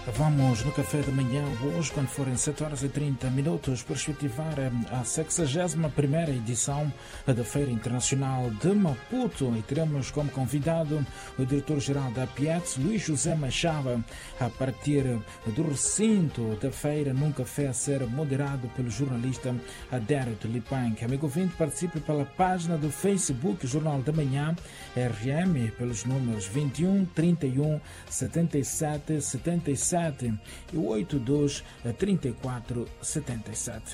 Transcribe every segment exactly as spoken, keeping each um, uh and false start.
Vamos no café da manhã hoje, quando forem sete horas e trinta minutos, perspectivar a sexagésima primeira edição da Feira Internacional de Maputo e teremos como convidado o diretor-geral da Pietz, Luís José Machava, a partir do recinto da feira, num café a ser moderado pelo jornalista Adérito Lipanque. Amigo ouvinte, participe pela página do Facebook Jornal da Manhã R M pelos números vinte e um, trinta e um, setenta e sete, setenta e sete e oitenta e dois, trinta e quatro, setenta e sete.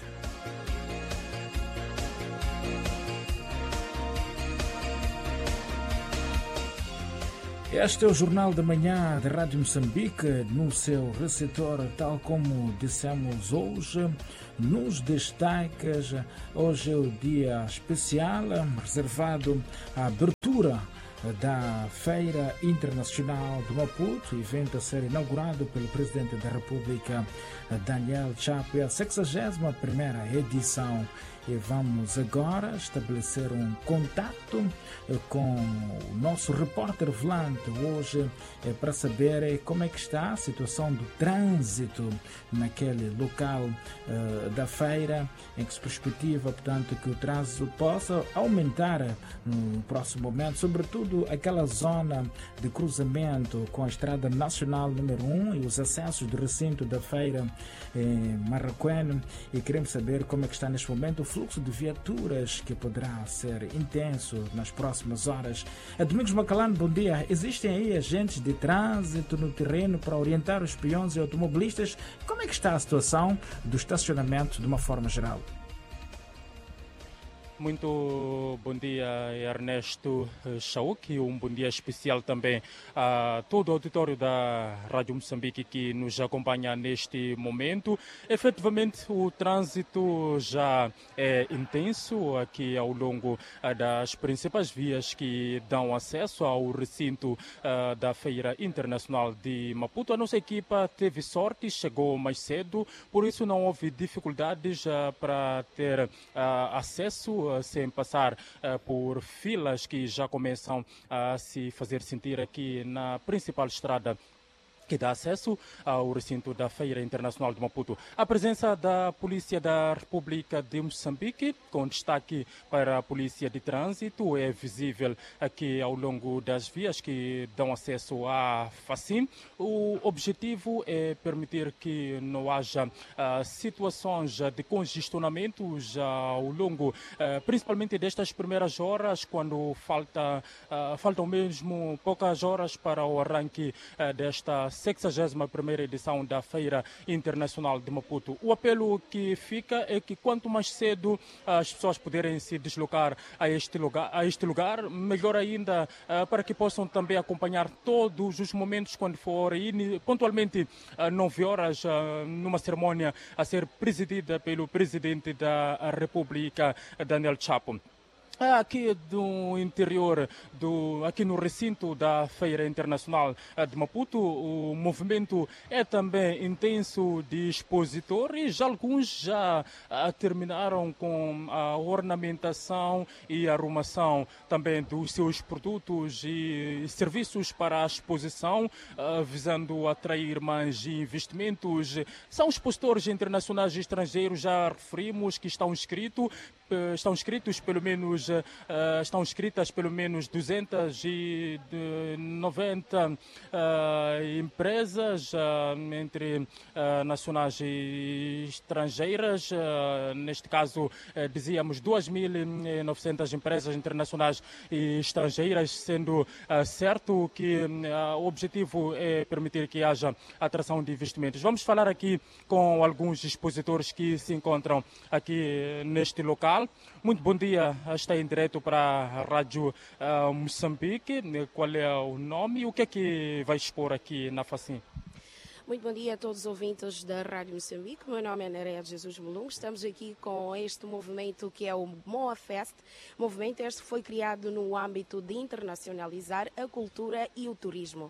Este é o Jornal da Manhã da Rádio Moçambique, no seu receptor, tal como dissemos hoje, nos destaques. Hoje é o dia especial reservado à abertura da Feira Internacional de Maputo, evento a ser inaugurado pelo Presidente da República, Daniel Chapo, a sexagésima primeira edição. E vamos agora estabelecer um contato com o nosso repórter volante hoje para saber como é que está a situação do trânsito naquele local uh, da feira, em que se perspectiva, portanto, que o trânsito possa aumentar no próximo momento, sobretudo aquela zona de cruzamento com a Estrada Nacional número um e os acessos do recinto da feira em Marraquém. E queremos saber como é que está neste momento o fluxo de viaturas, que poderá ser intenso nas próximas horas. Domingos Macalano, bom dia. Existem aí agentes de trânsito no terreno para orientar os peões e automobilistas? Como é que está a situação do estacionamento de uma forma geral? Muito bom dia, Ernesto Chauk, e um bom dia especial também a todo o auditório da Rádio Moçambique que nos acompanha neste momento. Efetivamente, o trânsito já é intenso aqui ao longo das principais vias que dão acesso ao recinto uh, da Feira Internacional de Maputo. A nossa equipa teve sorte, chegou mais cedo, por isso não houve dificuldades uh, para ter uh, acesso sem passar uh, por filas que já começam a se fazer sentir aqui na principal estrada que dá acesso ao recinto da Feira Internacional de Maputo. A presença da Polícia da República de Moçambique, com destaque para a Polícia de Trânsito, é visível aqui ao longo das vias que dão acesso à FACIM. O objetivo é permitir que não haja uh, situações de congestionamento já ao longo, uh, principalmente destas primeiras horas, quando falta, uh, faltam mesmo poucas horas para o arranque uh, desta sexagésima primeira edição da Feira Internacional de Maputo. O apelo que fica é que quanto mais cedo as pessoas puderem se deslocar a este lugar, a este lugar melhor ainda, uh, para que possam também acompanhar todos os momentos quando for pontualmente às nove horas, uh, numa cerimônia a ser presidida pelo Presidente da República, Daniel Chapo. Aqui do interior, do, aqui no recinto da Feira Internacional de Maputo, o movimento é também intenso de expositores. Alguns já ah, terminaram com a ornamentação e arrumação também dos seus produtos e serviços para a exposição, ah, visando atrair mais investimentos. São expositores internacionais e estrangeiros, já referimos, que estão inscritos, estão inscritos pelo menos Uh, estão inscritas pelo menos duzentas e noventa uh, empresas, uh, entre uh, nacionais e estrangeiras. Uh, neste caso, uh, dizíamos duas mil e novecentas empresas internacionais e estrangeiras, sendo uh, certo que uh, o objetivo é permitir que haja atração de investimentos. Vamos falar aqui com alguns expositores que se encontram aqui neste local. Muito bom dia, está em direto para a Rádio uh, Moçambique. Qual é o nome e o que é que vai expor aqui na FACIM? Muito bom dia a todos os ouvintes da Rádio Moçambique. Meu nome é Nereia Jesus Molungo. Estamos aqui com este movimento que é o Moa Fest. Movimento este foi criado no âmbito de internacionalizar a cultura e o turismo.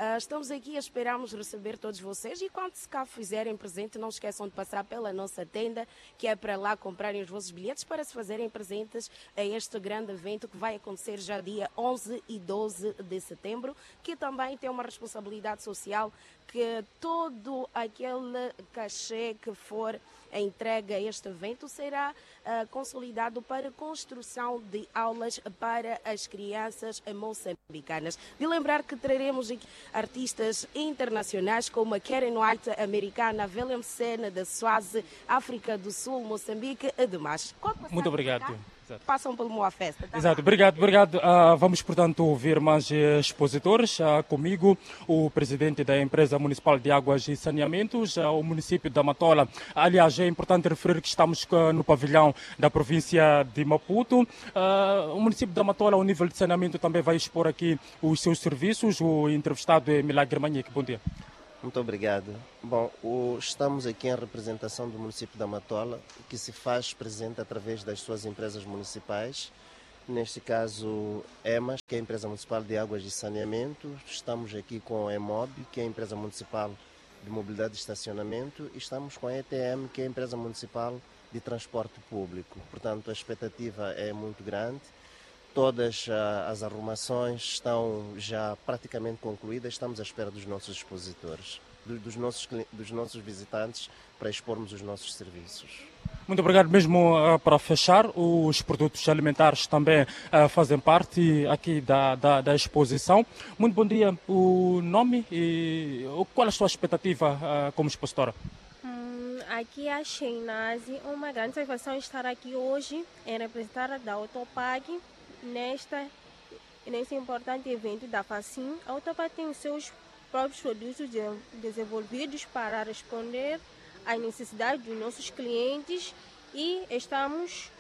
Uh, estamos aqui, esperamos receber todos vocês e quando se cá fizerem presente, não esqueçam de passar pela nossa tenda, que é para lá comprarem os vossos bilhetes para se fazerem presentes a este grande evento que vai acontecer já dia onze e doze de setembro, que também tem uma responsabilidade social, que todo aquele cachê que for entregue a este evento será uh, consolidado para a construção de aulas para as crianças moçambicanas. De lembrar que traremos aqui artistas internacionais como a Karen White, americana, Willem Sena, da Suácia, África do Sul, Moçambique e demais. Muito obrigado. Passam pelo Moa Festa. Tá? Exato, obrigado, obrigado. Uh, vamos, portanto, ouvir mais expositores. Uh, comigo, o presidente da empresa municipal de águas e saneamentos, uh, o município da Matola. Aliás, é importante referir que estamos uh, no pavilhão da província de Maputo. Uh, o município da Matola, ao nível de saneamento, também vai expor aqui os seus serviços. O entrevistado é Milagre Manique. Bom dia. Muito obrigado. Bom, o, estamos aqui em representação do município da Matola, que se faz presente através das suas empresas municipais. Neste caso, EMAS, que é a Empresa Municipal de Águas e Saneamento. Estamos aqui com a EMOB, que é a Empresa Municipal de Mobilidade e Estacionamento. E estamos com a E T M, que é a Empresa Municipal de Transporte Público. Portanto, a expectativa é muito grande. Todas as arrumações estão já praticamente concluídas. Estamos à espera dos nossos expositores, dos nossos, dos nossos visitantes, para expormos os nossos serviços. Muito obrigado. Mesmo uh, para fechar, os produtos alimentares também uh, fazem parte aqui da, da, da exposição. Muito bom dia. O nome e qual é a sua expectativa uh, como expositora? Hum, aqui é a Sheinazi. Uma grande satisfação estar aqui hoje em representar da Autopag. Nesta, nesse importante evento da FACIM, a Autopag tem os seus próprios produtos de, desenvolvidos para responder às necessidades dos nossos clientes e estamos,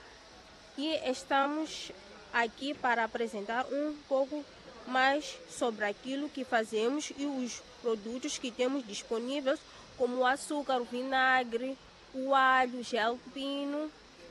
e estamos aqui para apresentar um pouco mais sobre aquilo que fazemos e os produtos que temos disponíveis, como o açúcar, o vinagre, o alho, gel pino,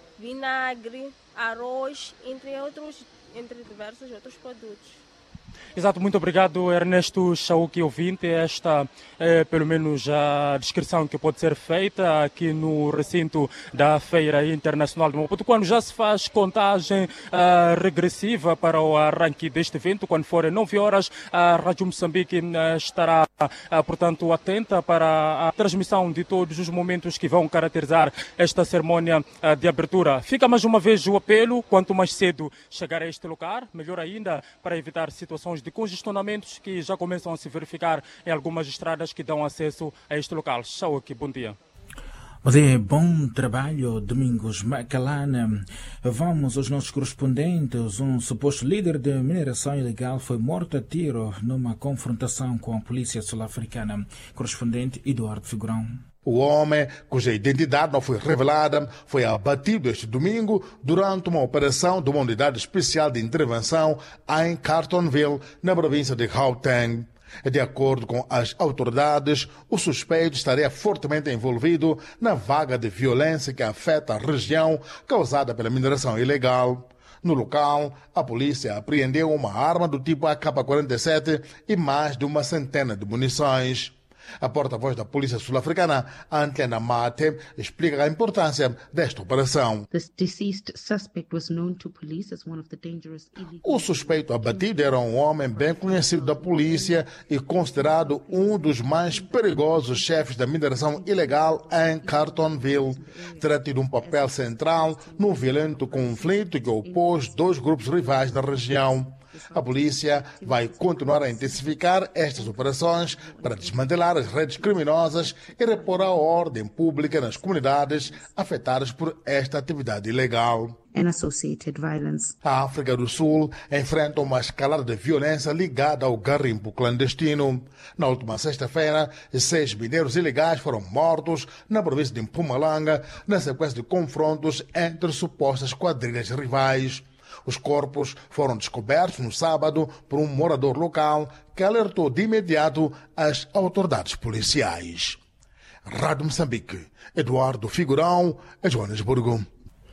vinagre, arroz, entre outros, entre diversos outros produtos. Exato, muito obrigado, Ernesto Chauque, ouvinte. Esta é pelo menos a descrição que pode ser feita aqui no recinto da Feira Internacional de Maputo, quando já se faz contagem uh, regressiva para o arranque deste evento. Quando forem nove horas, a Rádio Moçambique uh, estará, uh, portanto, atenta para a transmissão de todos os momentos que vão caracterizar esta cerimónia uh, de abertura. Fica mais uma vez o apelo, quanto mais cedo chegar a este lugar, melhor ainda, para evitar situações de congestionamentos que já começam a se verificar em algumas estradas que dão acesso a este local. Tchau aqui, bom dia. Bom dia, bom trabalho, Domingos Macalana. Vamos aos nossos correspondentes. Um suposto líder de mineração ilegal foi morto a tiro numa confrontação com a polícia sul-africana. Correspondente Eduardo Figurão. O homem, cuja identidade não foi revelada, foi abatido este domingo durante uma operação de uma unidade especial de intervenção em Carletonville, na província de Gauteng. De acordo com as autoridades, o suspeito estaria fortemente envolvido na vaga de violência que afeta a região causada pela mineração ilegal. No local, a polícia apreendeu uma arma do tipo A K quarenta e sete e mais de uma centena de munições. A porta-voz da polícia sul-africana, Antena Mate, explica a importância desta operação. O suspeito abatido era um homem bem conhecido da polícia e considerado um dos mais perigosos chefes da mineração ilegal em Carletonville. Terá tido um papel central no violento conflito que opôs dois grupos rivais da região. A polícia vai continuar a intensificar estas operações para desmantelar as redes criminosas e repor a ordem pública nas comunidades afetadas por esta atividade ilegal. A África do Sul enfrenta uma escalada de violência ligada ao garimpo clandestino. Na última sexta-feira, seis mineiros ilegais foram mortos na província de Mpumalanga, na sequência de confrontos entre supostas quadrilhas rivais. Os corpos foram descobertos no sábado por um morador local que alertou de imediato as autoridades policiais. Rádio Moçambique, Eduardo Figurão, Joanesburgo.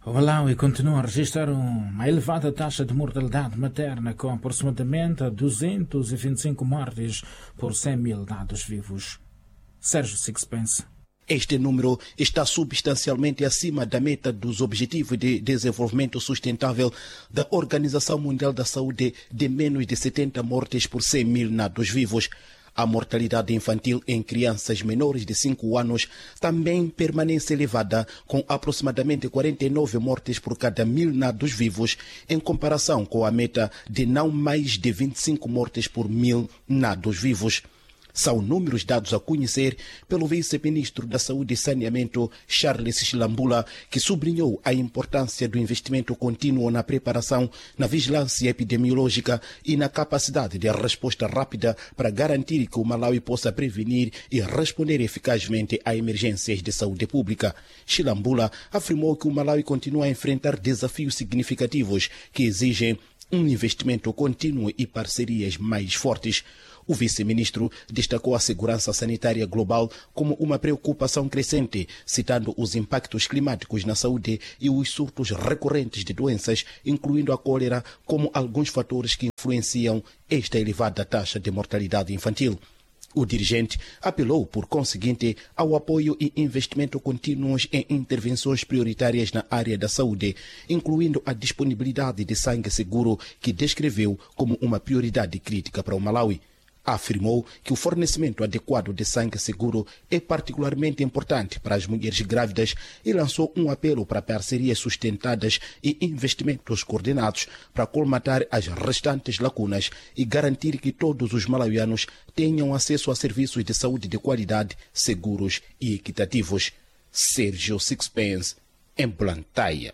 O Malawi continua a registrar uma elevada taxa de mortalidade materna, com aproximadamente duzentos e vinte e cinco mortes por cem mil dados vivos. Sérgio Sixpence. Este número está substancialmente acima da meta dos Objetivos de Desenvolvimento Sustentável da Organização Mundial da Saúde de menos de setenta mortes por cem mil nados vivos. A mortalidade infantil em crianças menores de cinco anos também permanece elevada, com aproximadamente quarenta e nove mortes por cada mil nados vivos, em comparação com a meta de não mais de vinte e cinco mortes por mil nados vivos. São números dados a conhecer pelo vice-ministro da Saúde e Saneamento, Charles Chilambula, que sublinhou a importância do investimento contínuo na preparação, na vigilância epidemiológica e na capacidade de resposta rápida para garantir que o Malawi possa prevenir e responder eficazmente a emergências de saúde pública. Chilambula afirmou que o Malawi continua a enfrentar desafios significativos que exigem um investimento contínuo e parcerias mais fortes. O vice-ministro destacou a segurança sanitária global como uma preocupação crescente, citando os impactos climáticos na saúde e os surtos recorrentes de doenças, incluindo a cólera, como alguns fatores que influenciam esta elevada taxa de mortalidade infantil. O dirigente apelou, por conseguinte, ao apoio e investimento contínuos em intervenções prioritárias na área da saúde, incluindo a disponibilidade de sangue seguro, que descreveu como uma prioridade crítica para o Malawi. Afirmou que o fornecimento adequado de sangue seguro é particularmente importante para as mulheres grávidas e lançou um apelo para parcerias sustentadas e investimentos coordenados para colmatar as restantes lacunas e garantir que todos os malawianos tenham acesso a serviços de saúde de qualidade, seguros e equitativos. Sérgio Sixpence, em Blantyre.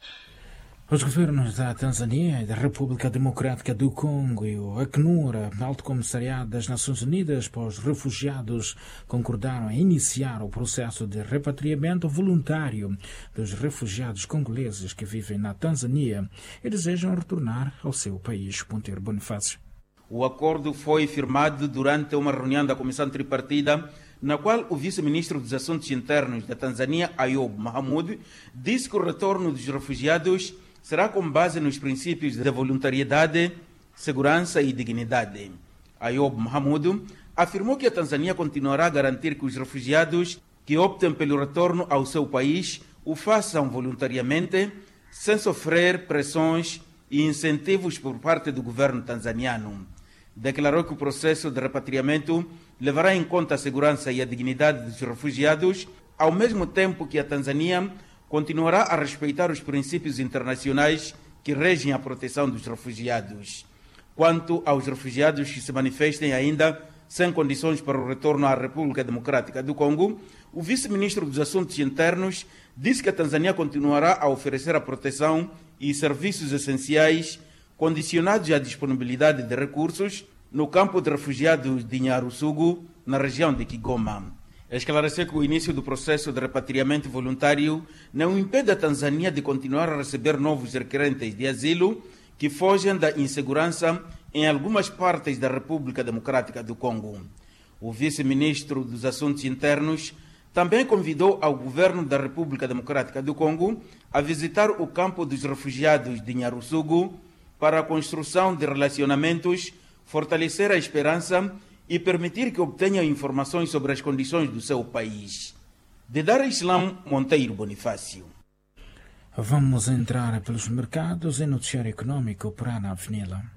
Os governos da Tanzânia e da República Democrática do Congo e o ACNUR, Alto Comissariado das Nações Unidas para os Refugiados, concordaram em iniciar o processo de repatriamento voluntário dos refugiados congoleses que vivem na Tanzânia e desejam retornar ao seu país. Ponteiro Bonifácio. O acordo foi firmado durante uma reunião da Comissão Tripartida, na qual o vice-ministro dos Assuntos Internos da Tanzânia, Ayoub Mahamoud, disse que o retorno dos refugiados será com base nos princípios da voluntariedade, segurança e dignidade. Ayoub Mahamoud afirmou que a Tanzânia continuará a garantir que os refugiados que optem pelo retorno ao seu país o façam voluntariamente, sem sofrer pressões e incentivos por parte do governo tanzaniano. Declarou que o processo de repatriamento levará em conta a segurança e a dignidade dos refugiados, ao mesmo tempo que a Tanzânia continuará a respeitar os princípios internacionais que regem a proteção dos refugiados. Quanto aos refugiados que se manifestem ainda sem condições para o retorno à República Democrática do Congo, o vice-ministro dos Assuntos Internos disse que a Tanzânia continuará a oferecer a proteção e serviços essenciais condicionados à disponibilidade de recursos no campo de refugiados de Nyarusugu, na região de Kigoma. Esclareceu que o início do processo de repatriamento voluntário não impede a Tanzânia de continuar a receber novos requerentes de asilo que fogem da insegurança em algumas partes da República Democrática do Congo. O vice-ministro dos Assuntos Internos também convidou ao governo da República Democrática do Congo a visitar o campo dos refugiados de Nyarusugu para a construção de relacionamentos, fortalecer a esperança e permitir que obtenham informações sobre as condições do seu país. De Dar Islam, Monteiro Bonifácio. Vamos entrar pelos mercados em noticiário econômico para a Avenida.